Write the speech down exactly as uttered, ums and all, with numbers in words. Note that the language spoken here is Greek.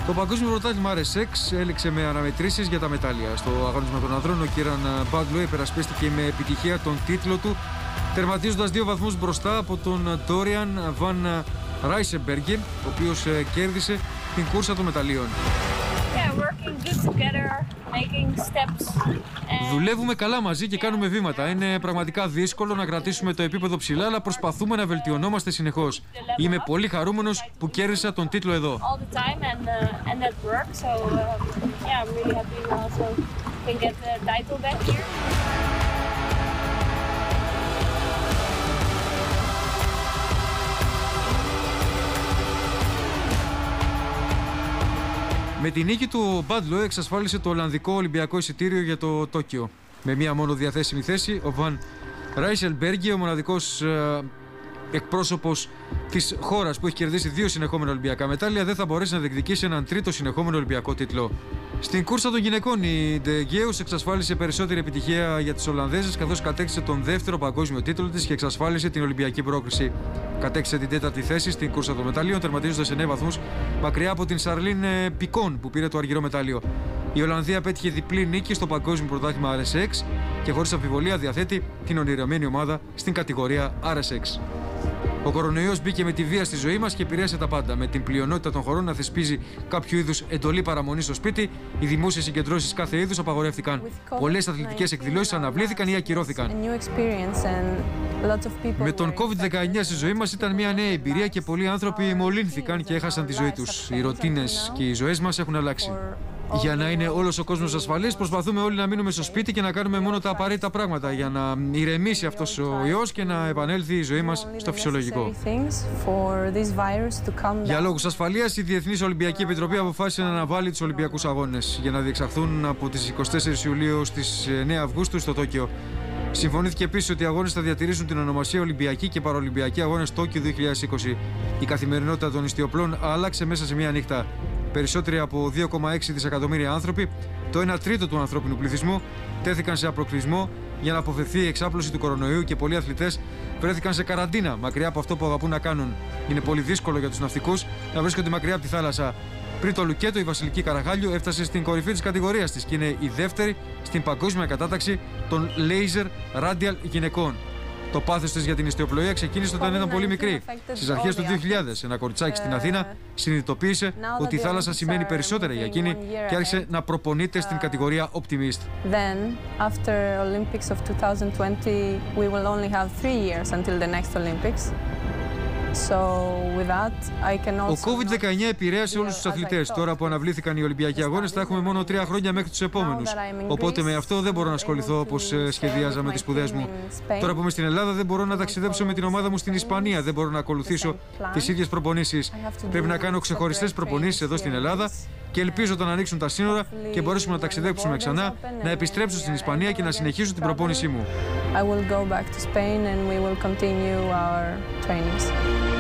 Το παγκόσμιο πρωτάθλημα αρ ες εξ έληξε με αναμετρήσεις για τα μετάλλια. Στο αγώνισμα των ανδρών, ο Κίραν Μπάντλο υπερασπίστηκε με επιτυχία τον τίτλο του, τερματίζοντας δύο βαθμούς μπροστά από τον Ντόριαν Βαν Ράισεμπεργκε, ο οποίος κέρδισε την κούρσα των μεταλλίων. Δουλεύουμε καλά μαζί και κάνουμε βήματα. Είναι πραγματικά δύσκολο να κρατήσουμε το επίπεδο ψηλά, αλλά προσπαθούμε να βελτιωνόμαστε συνεχώς. Είμαι πολύ χαρούμενος που κέρδισα τον τίτλο εδώ. Με την νίκη του, ο Μπάντλο εξασφάλισε το Ολλανδικό Ολυμπιακό εισιτήριο για το Τόκιο. Με μία μόνο διαθέσιμη θέση, ο Βαν Ράισελμπεργκε, ο μοναδικός ε, εκπρόσωπος της χώρας που έχει κερδίσει δύο συνεχόμενα Ολυμπιακά μετάλλια, δεν θα μπορέσει να διεκδικήσει έναν τρίτο συνεχόμενο Ολυμπιακό τίτλο. Στην κούρσα των γυναικών, η Ντε Γκέους εξασφάλισε περισσότερη επιτυχία για τις Ολλανδέζες, καθώς κατέκτησε τον δεύτερο παγκόσμιο τίτλο της και εξασφάλισε την Ολυμπιακή πρόκριση. Κατέκτησε την τέταρτη θέση στην κούρσα των μεταλλίων, τερματίζοντας εννέα βαθμούς μακριά από την Σαρλίν Πικόν που πήρε το αργυρό μετάλλιο. Η Ολλανδία πέτυχε διπλή νίκη στο παγκόσμιο πρωτάθλημα αρ ες εξ και χωρίς αμφιβολία διαθέτει την ονειρεμένη ομάδα στην κατηγορία αρ ες εξ. Ο κορονοϊός μπήκε με τη βία στη ζωή μας και επηρέασε τα πάντα. Με την πλειονότητα των χωρών να θεσπίζει κάποιο είδους εντολή παραμονής στο σπίτι, οι δημόσιες συγκεντρώσεις κάθε είδους απαγορεύτηκαν. Πολλές αθλητικές εκδηλώσεις αναβλήθηκαν ή ακυρώθηκαν. Με τον κόβιντ δεκαεννιά στη ζωή μας ήταν μια νέα εμπειρία και πολλοί άνθρωποι μολύνθηκαν και έχασαν τη ζωή τους. Οι ρουτίνες και οι ζωές μας έχουν αλλάξει. Για να είναι όλος ο κόσμος ασφαλής, προσπαθούμε όλοι να μείνουμε στο σπίτι και να κάνουμε μόνο τα απαραίτητα πράγματα για να ηρεμήσει αυτός ο ιός και να επανέλθει η ζωή μας στο φυσιολογικό. Για λόγους ασφαλείας, η Διεθνής Ολυμπιακή Επιτροπή αποφάσισε να αναβάλει τους Ολυμπιακούς Αγώνες για να διεξαχθούν από τις εικοστή τέταρτη Ιουλίου στις εννέα Αυγούστου στο Τόκιο. Συμφωνήθηκε επίσης ότι οι αγώνες θα διατηρήσουν την ονομασία Ολυμπιακοί και Παραολυμπιακοί Αγώνες Τόκιο δύο χιλιάδες είκοσι. Η καθημερινότητα των ιστιοπλών άλλαξε μέσα σε μία νύχτα. Περισσότεροι από δύο κόμμα έξι δισεκατομμύρια άνθρωποι, το ένα τρίτο του ανθρώπινου πληθυσμού, τέθηκαν σε απροκλεισμό για να αποφευθεί η εξάπλωση του κορονοϊού και πολλοί αθλητές βρέθηκαν σε καραντίνα μακριά από αυτό που αγαπούν να κάνουν. Είναι πολύ δύσκολο για τους ναυτικούς να βρίσκονται μακριά από τη θάλασσα. Πριν το λουκέτο, η Βασιλική Καραγάλιου έφτασε στην κορυφή της κατηγορίας της και είναι η δεύτερη στην παγκόσμια κατάταξη των Laser Radial γυναικών. Το πάθος της για την ιστιοπλοεία ξεκίνησε όταν ήταν πολύ μικρή. Στις αρχές του δύο χιλιάδες, ένα κοριτσάκι στην Αθήνα συνειδητοποίησε ότι η θάλασσα σημαίνει περισσότερα για εκείνη και άρχισε να προπονείται στην κατηγορία Optimist. Then, after Olympics of twenty twenty, we will only have three years until the next Olympics. So, with that, I can also... Ο κόβιντ δεκαεννιά επηρέασε όλους τους αθλητές. Τώρα που αναβλήθηκαν οι Ολυμπιακοί Αγώνες, θα έχουμε μόνο τρία χρόνια μέχρι τους επόμενους. Οπότε με αυτό δεν μπορώ να ασχοληθώ όπως σχεδιάζα με τις σπουδές μου. Τώρα που είμαι στην Ελλάδα, δεν μπορώ να ταξιδέψω με την ομάδα μου στην Ισπανία. Δεν μπορώ να ακολουθήσω τις ίδιες προπονήσεις. Πρέπει να κάνω ξεχωριστές προπονήσεις εδώ στην Ελλάδα και ελπίζω όταν ανοίξουν τα σύνορα και μπορέσουμε να ταξιδέψουμε ξανά, να επιστρέψω στην Ισπανία και να συνεχίσω την προπόνησή μου. I will go back to Spain and we will continue our trainings.